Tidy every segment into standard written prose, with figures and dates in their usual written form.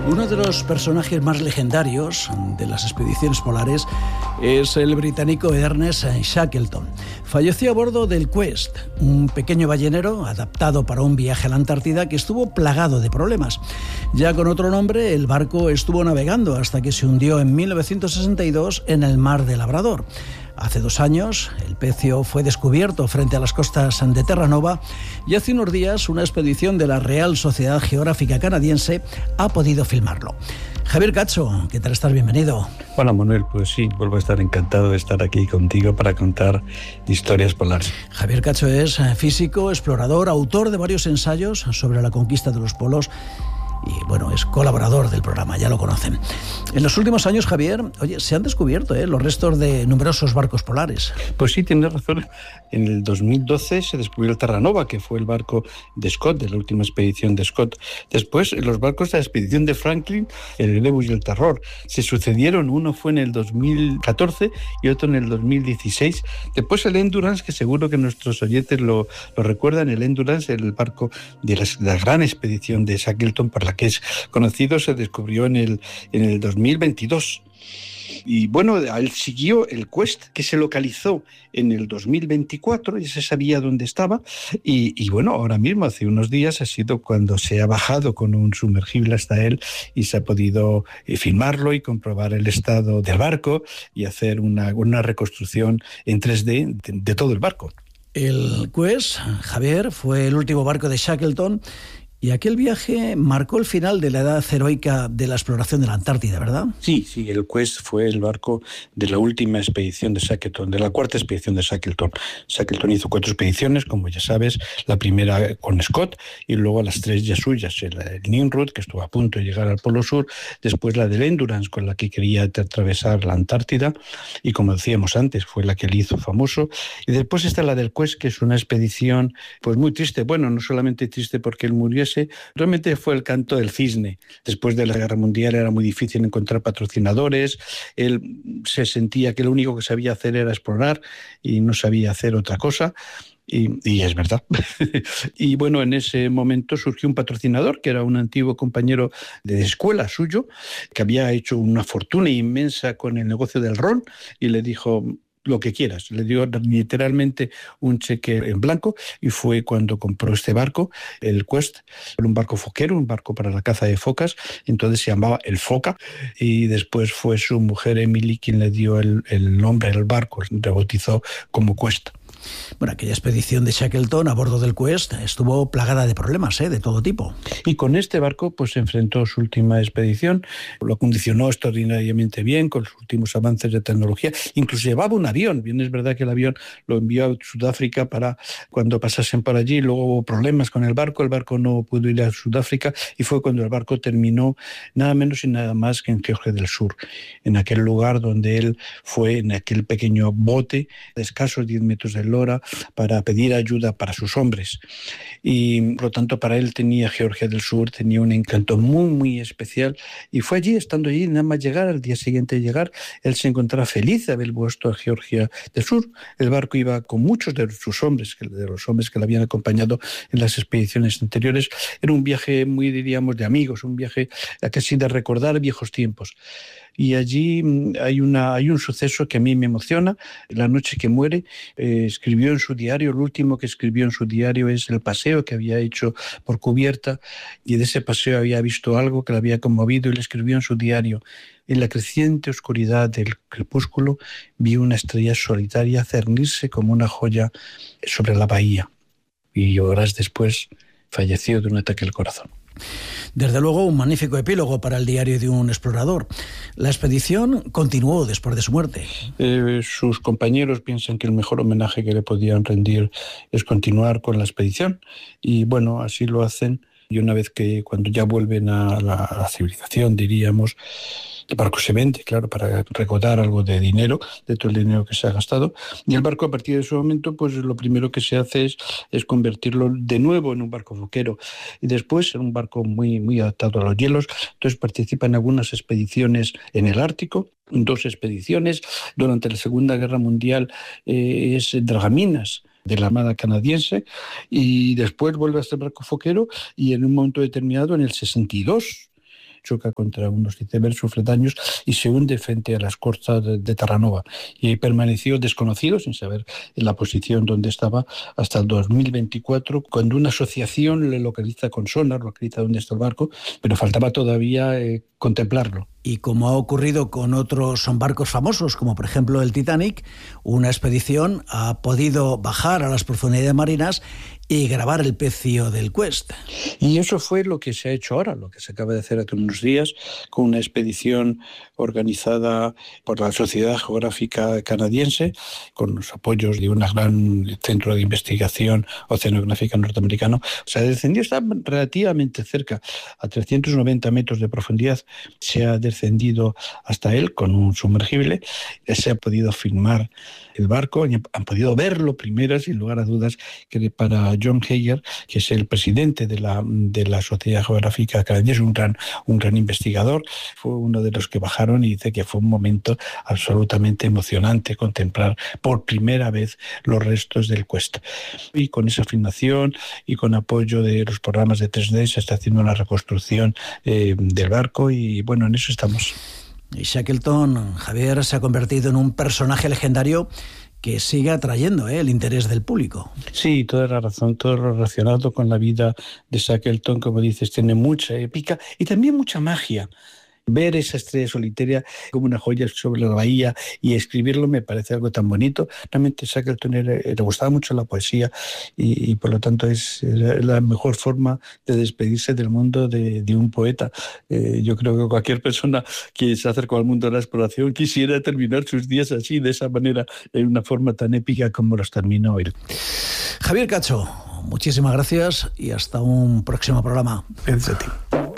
Uno de los personajes más legendarios de las expediciones polares es el británico Ernest Shackleton. Falleció a bordo del Quest, un pequeño ballenero adaptado para un viaje a la Antártida que estuvo plagado de problemas. Ya con otro nombre, el barco estuvo navegando hasta que se hundió en 1962 en el mar de Labrador. Hace 2 años, el pecio fue descubierto frente a las costas de Terranova y hace unos días una expedición de la Real Sociedad Geográfica Canadiense ha podido filmarlo. Javier Cacho, ¿qué tal estás? Bienvenido. Hola Manuel, pues sí, vuelvo a estar encantado de estar aquí contigo para contar historias polares. Javier Cacho es físico, explorador, autor de varios ensayos sobre la conquista de los polos y bueno, es colaborador del programa, ya lo conocen. En los últimos años, Javier, se han descubierto los restos de numerosos barcos polares. Pues sí, tienes razón. En el 2012 se descubrió el Terranova, que fue el barco de Scott, de la última expedición de Scott. Después, los barcos de la expedición de Franklin, el Elebus y el Terror, se sucedieron. Uno fue en el 2014 y otro en el 2016. Después el Endurance, que seguro que nuestros oyentes lo recuerdan, el Endurance, el barco de la gran expedición de Shackleton, por la que es conocido, se descubrió en el 2022. Y bueno, a él siguió el Quest, que se localizó en el 2024, ya se sabía dónde estaba, y bueno, ahora mismo, hace unos días, ha sido cuando se ha bajado con un sumergible hasta él y se ha podido filmarlo y comprobar el estado del barco y hacer una reconstrucción en 3D de todo el barco. El Quest, Javier, fue el último barco de Shackleton. Y aquel viaje marcó el final de la edad heroica de la exploración de la Antártida, ¿verdad? Sí, el Quest fue el barco de la última expedición de Shackleton, de la cuarta expedición de Shackleton. Shackleton hizo 4 expediciones, como ya sabes, la primera con Scott y luego las 3 ya suyas, el Nimrod, que estuvo a punto de llegar al Polo Sur, después la del Endurance, con la que quería atravesar la Antártida, y como decíamos antes, fue la que le hizo famoso, y después está la del Quest, que es una expedición pues muy triste. Bueno, no solamente triste porque él murió, realmente fue el canto del cisne. Después de la Guerra Mundial era muy difícil encontrar patrocinadores, él se sentía que lo único que sabía hacer era explorar y no sabía hacer otra cosa. Y es verdad. Y bueno, en ese momento surgió un patrocinador que era un antiguo compañero de escuela suyo, que había hecho una fortuna inmensa con el negocio del ron, y le dijo: lo que quieras. Le dio literalmente un cheque en blanco y fue cuando compró este barco, el Quest, un barco foquero, un barco para la caza de focas. Entonces se llamaba el Foca, y después fue su mujer Emily quien le dio el nombre al barco, le bautizó como Quest. Bueno, aquella expedición de Shackleton a bordo del Quest estuvo plagada de problemas, de todo tipo. Y con este barco pues se enfrentó a su última expedición, lo acondicionó extraordinariamente bien con los últimos avances de tecnología, incluso llevaba un avión. Bien, es verdad que el avión lo envió a Sudáfrica para cuando pasasen por allí, luego hubo problemas con el barco no pudo ir a Sudáfrica, y fue cuando el barco terminó nada menos y nada más que en Georgia del Sur, en aquel lugar donde él fue, en aquel pequeño bote de escasos 10 metros de eslora, para pedir ayuda para sus hombres. Y por lo tanto para él Georgia del Sur tenía un encanto muy muy especial, y fue allí, estando allí, nada más llegar, al día siguiente de llegar, él se encontraba feliz de haber vuelto a Georgia del Sur. El barco iba con muchos de sus hombres, de los hombres que le habían acompañado en las expediciones anteriores. Era un viaje muy, diríamos, de amigos, un viaje casi de recordar viejos tiempos. Y allí hay un suceso que a mí me emociona. La noche que muere, escribió en su diario, lo último que escribió en su diario es el paseo que había hecho por cubierta, y de ese paseo había visto algo que le había conmovido, y le escribió en su diario: en la creciente oscuridad del crepúsculo vi una estrella solitaria cernirse como una joya sobre la bahía. Y horas después falleció de un ataque al corazón. Desde luego, un magnífico epílogo para el diario de un explorador. La expedición continuó después de su muerte. Sus compañeros piensan que el mejor homenaje que le podían rendir es continuar con la expedición, y bueno, así lo hacen. Y una vez cuando ya vuelven a la civilización, diríamos, el barco se vende, claro, para recaudar algo de dinero, de todo el dinero que se ha gastado. Y el barco, a partir de ese momento, pues lo primero que se hace es convertirlo de nuevo en un barco foquero. Y después en un barco muy, muy adaptado a los hielos. Entonces participa en algunas expediciones en el Ártico, 2 expediciones. Durante la Segunda Guerra Mundial es dragaminas de la Armada canadiense, y después vuelve a ser barco foquero, y en un momento determinado, en el 62, choca contra unos icebergs sufredáneos y se hunde frente a las costas de Terranova. Y ahí permaneció desconocido, sin saber la posición donde estaba, hasta el 2024, cuando una asociación le localiza con sonar, localiza dónde está el barco, pero faltaba todavía contemplarlo. Y como ha ocurrido con otros barcos famosos, como por ejemplo el Titanic, una expedición ha podido bajar a las profundidades marinas y grabar el pecio del Quest. Y eso fue lo que se ha hecho ahora, lo que se acaba de hacer hace unos días, con una expedición organizada por la Sociedad Geográfica Canadiense, con los apoyos de un gran centro de investigación oceanográfica norteamericano. O sea, descendió, está relativamente cerca, a 390 metros de profundidad. Se ha descendido hasta él con un sumergible. Se ha podido filmar el barco, han podido verlo primero, sin lugar a dudas, que para John Heyer, que es el presidente de la Sociedad Geográfica Canadiense, un gran investigador, fue uno de los que bajaron y dice que fue un momento absolutamente emocionante contemplar por primera vez los restos del Quest. Y con esa filmación y con apoyo de los programas de 3D se está haciendo una reconstrucción del barco y bueno, en eso estamos. Y Shackleton, Javier, se ha convertido en un personaje legendario que sigue atrayendo el interés del público. Sí, toda la razón, todo lo relacionado con la vida de Shackleton, como dices, tiene mucha épica y también mucha magia. Ver esa estrella solitaria como una joya sobre la bahía y escribirlo me parece algo tan bonito. Realmente Shackleton le gustaba mucho la poesía y por lo tanto es la mejor forma de despedirse del mundo de un poeta. Yo creo que cualquier persona que se acercó al mundo de la exploración quisiera terminar sus días así, de esa manera, en una forma tan épica como los terminó él. Javier Cacho, muchísimas gracias y hasta un próximo programa. Gracias a ti.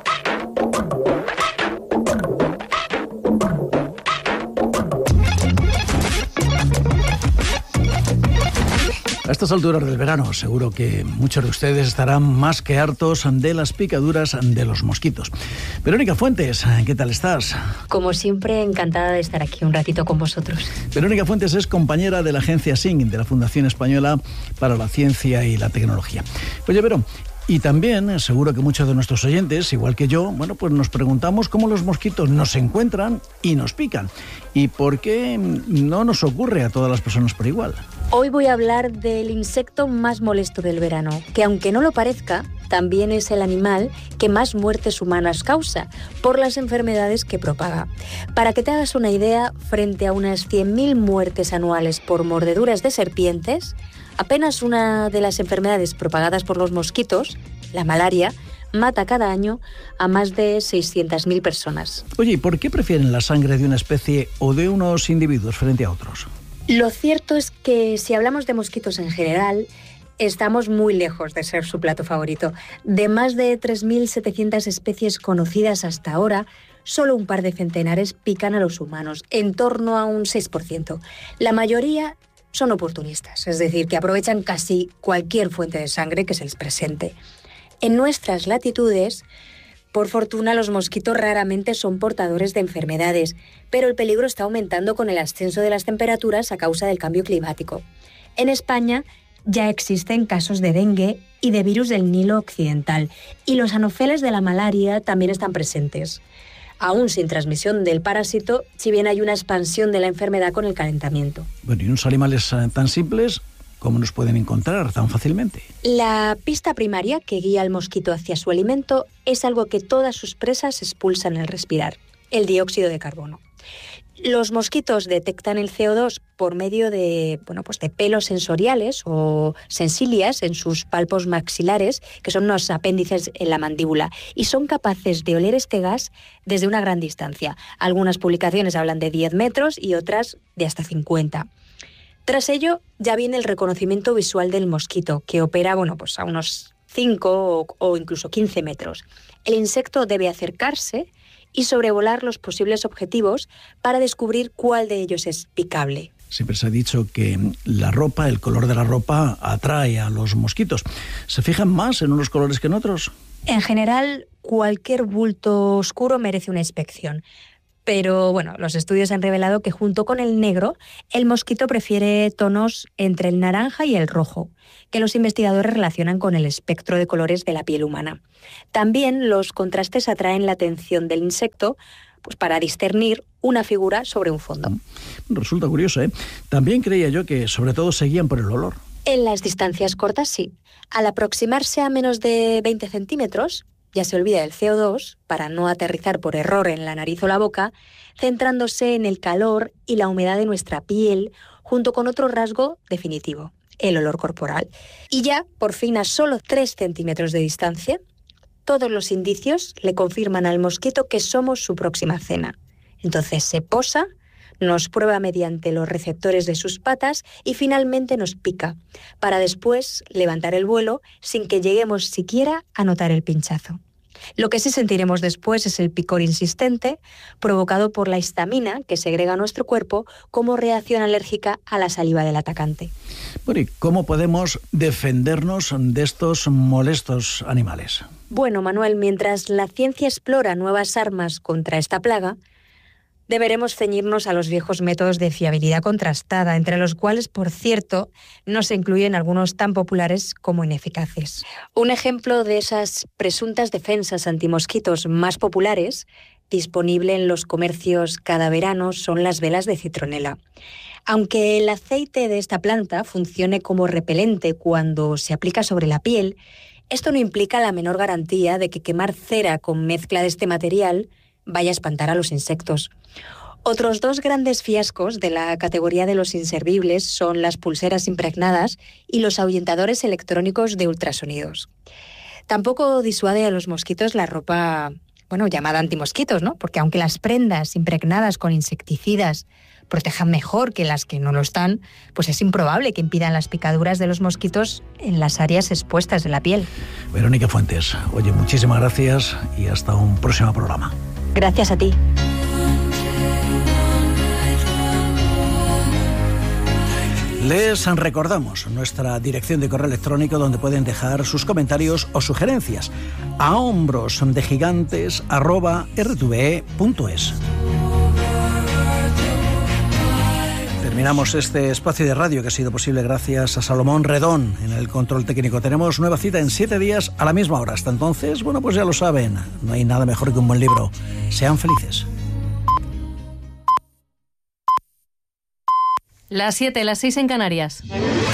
A estas alturas del verano, seguro que muchos de ustedes estarán más que hartos de las picaduras de los mosquitos. Verónica Fuentes, ¿qué tal estás? Como siempre, encantada de estar aquí un ratito con vosotros. Verónica Fuentes es compañera de la agencia SING, de la Fundación Española para la Ciencia y la Tecnología. Oye, Vero, y también, seguro que muchos de nuestros oyentes, igual que yo, bueno, pues nos preguntamos cómo los mosquitos nos encuentran y nos pican. ¿Y por qué no nos ocurre a todas las personas por igual? Hoy voy a hablar del insecto más molesto del verano, que aunque no lo parezca, también es el animal que más muertes humanas causa por las enfermedades que propaga. Para que te hagas una idea, frente a unas 100.000 muertes anuales por mordeduras de serpientes, apenas una de las enfermedades propagadas por los mosquitos, la malaria, mata cada año a más de 600.000 personas. Oye, ¿y por qué prefieren la sangre de una especie o de unos individuos frente a otros? Lo cierto es que si hablamos de mosquitos en general, estamos muy lejos de ser su plato favorito. De más de 3.700 especies conocidas hasta ahora, solo un par de centenares pican a los humanos, en torno a un 6%. La mayoría son oportunistas, es decir, que aprovechan casi cualquier fuente de sangre que se les presente. En nuestras latitudes, por fortuna, los mosquitos raramente son portadores de enfermedades, pero el peligro está aumentando con el ascenso de las temperaturas a causa del cambio climático. En España ya existen casos de dengue y de virus del Nilo Occidental, y los anófeles de la malaria también están presentes. Aún sin transmisión del parásito, si bien hay una expansión de la enfermedad con el calentamiento. Bueno, y unos animales tan simples, ¿cómo nos pueden encontrar tan fácilmente? La pista primaria que guía al mosquito hacia su alimento es algo que todas sus presas expulsan al respirar, el dióxido de carbono. Los mosquitos detectan el CO2 por medio de pelos sensoriales o sensilias en sus palpos maxilares, que son unos apéndices en la mandíbula, y son capaces de oler este gas desde una gran distancia. Algunas publicaciones hablan de 10 metros y otras de hasta 50. Tras ello, ya viene el reconocimiento visual del mosquito, que opera a unos 5 o incluso 15 metros. El insecto debe acercarse y sobrevolar los posibles objetivos para descubrir cuál de ellos es picable. Siempre se ha dicho que la ropa, el color de la ropa, atrae a los mosquitos. ¿Se fijan más en unos colores que en otros? En general, cualquier bulto oscuro merece una inspección. Pero bueno, los estudios han revelado que junto con el negro, el mosquito prefiere tonos entre el naranja y el rojo, que los investigadores relacionan con el espectro de colores de la piel humana. También los contrastes atraen la atención del insecto, pues para discernir una figura sobre un fondo. Resulta curioso, ¿eh? También creía yo que sobre todo se guían por el olor. En las distancias cortas sí. Al aproximarse a menos de 20 centímetros, ya se olvida del CO2 para no aterrizar por error en la nariz o la boca, centrándose en el calor y la humedad de nuestra piel, junto con otro rasgo definitivo, el olor corporal. Y ya, por fin, a solo 3 centímetros de distancia, todos los indicios le confirman al mosquito que somos su próxima cena. Entonces se posa, nos prueba mediante los receptores de sus patas y finalmente nos pica, para después levantar el vuelo sin que lleguemos siquiera a notar el pinchazo. Lo que sí sentiremos después es el picor insistente, provocado por la histamina que segrega nuestro cuerpo como reacción alérgica a la saliva del atacante. Bueno, ¿y cómo podemos defendernos de estos molestos animales? Bueno, Manuel, mientras la ciencia explora nuevas armas contra esta plaga, deberemos ceñirnos a los viejos métodos de fiabilidad contrastada, entre los cuales, por cierto, no se incluyen algunos tan populares como ineficaces. Un ejemplo de esas presuntas defensas antimosquitos más populares, disponible en los comercios cada verano, son las velas de citronela. Aunque el aceite de esta planta funcione como repelente cuando se aplica sobre la piel, esto no implica la menor garantía de que quemar cera con mezcla de este material vaya a espantar a los insectos. Otros 2 grandes fiascos de la categoría de los inservibles son las pulseras impregnadas y los ahuyentadores electrónicos de ultrasonidos. Tampoco disuade a los mosquitos la ropa, llamada antimosquitos, ¿no? Porque aunque las prendas impregnadas con insecticidas protejan mejor que las que no lo están, pues es improbable que impidan las picaduras de los mosquitos en las áreas expuestas de la piel. Verónica Fuentes, oye, muchísimas gracias y hasta un próximo programa. Gracias a ti. Les recordamos nuestra dirección de correo electrónico donde pueden dejar sus comentarios o sugerencias a hombrosdegigantes@rtve.es. Terminamos este espacio de radio que ha sido posible gracias a Salomón Redón en el control técnico. Tenemos nueva cita en 7 días a la misma hora. Hasta entonces, pues ya lo saben, no hay nada mejor que un buen libro. Sean felices. Las 7, las 6 en Canarias.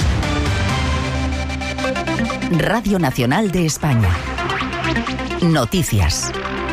Radio Nacional de España. Noticias.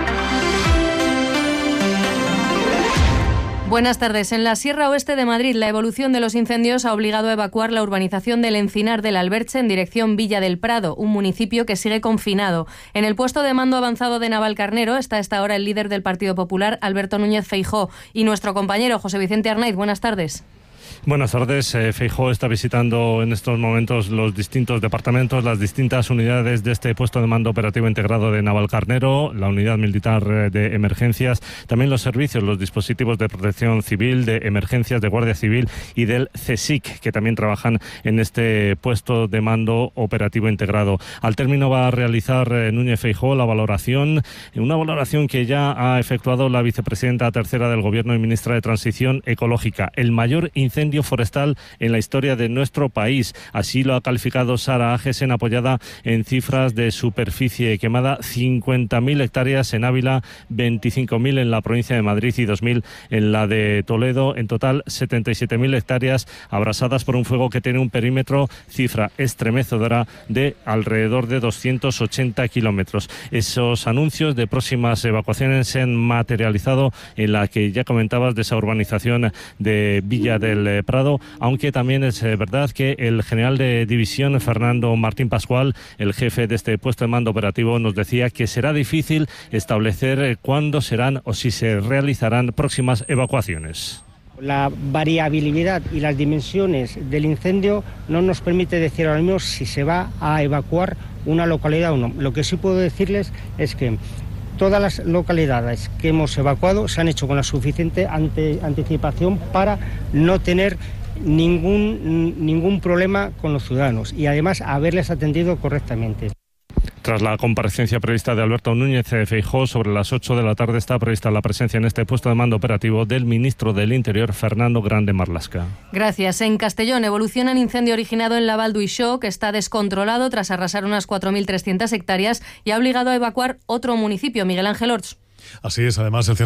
Buenas tardes. En la Sierra Oeste de Madrid, la evolución de los incendios ha obligado a evacuar la urbanización del Encinar del Alberche en dirección Villa del Prado, un municipio que sigue confinado. En el puesto de mando avanzado de Navalcarnero está a esta hora el líder del Partido Popular, Alberto Núñez Feijóo, y nuestro compañero José Vicente Arnaiz. Buenas tardes. Buenas tardes. Feijóo está visitando en estos momentos los distintos departamentos, las distintas unidades de este puesto de mando operativo integrado de Navalcarnero, la unidad militar de emergencias, también los servicios, los dispositivos de protección civil, de emergencias, de Guardia Civil y del CSIC, que también trabajan en este puesto de mando operativo integrado. Al término va a realizar Núñez Feijóo la valoración, una valoración que ya ha efectuado la vicepresidenta tercera del Gobierno y ministra de Transición Ecológica, el mayor incendio forestal en la historia de nuestro país. Así lo ha calificado Sara Agesen, apoyada en cifras de superficie quemada: 50.000 hectáreas en Ávila, 25.000 en la provincia de Madrid y 2.000 en la de Toledo. En total, 77.000 hectáreas abrasadas por un fuego que tiene un perímetro, cifra estremecedora, de alrededor de 280 kilómetros. Esos anuncios de próximas evacuaciones se han materializado en la que ya comentabas, de esa urbanización de Villa del Prado, aunque también es verdad que el general de división, Fernando Martín Pascual, el jefe de este puesto de mando operativo, nos decía que será difícil establecer cuándo serán o si se realizarán próximas evacuaciones. La variabilidad y las dimensiones del incendio no nos permite decir ahora mismo si se va a evacuar una localidad o no. Lo que sí puedo decirles es que todas las localidades que hemos evacuado se han hecho con la suficiente anticipación para no tener ningún problema con los ciudadanos y además haberles atendido correctamente. Tras la comparecencia prevista de Alberto Núñez Feijóo, sobre las 8 de la tarde está prevista la presencia en este puesto de mando operativo del ministro del Interior, Fernando Grande Marlaska. Gracias. En Castellón evoluciona el incendio originado en Laval d'Uixó, que está descontrolado tras arrasar unas 4.300 hectáreas y ha obligado a evacuar otro municipio. Miguel Ángel Orts. Así es, además el